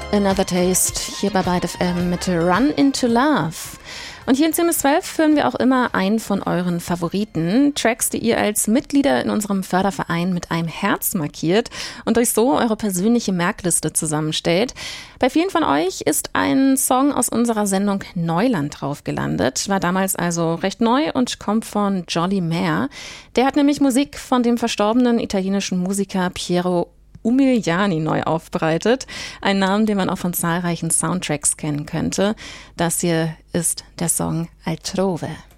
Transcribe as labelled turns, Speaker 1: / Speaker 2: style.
Speaker 1: Another Taste hier bei Byte FM mit Run Into Love. Und hier in 10 bis 12 führen wir auch immer einen von euren Favoriten. Tracks, die ihr als Mitglieder in unserem Förderverein mit einem Herz markiert und euch so eure persönliche Merkliste zusammenstellt. Bei vielen von euch ist ein Song aus unserer Sendung Neuland drauf gelandet. War damals also recht neu und kommt von Jolly Mare. Der hat nämlich Musik von dem verstorbenen italienischen Musiker Piero Umiliani neu aufbereitet. Ein Namen, den man auch von zahlreichen Soundtracks kennen könnte. Das hier ist der Song Altrove.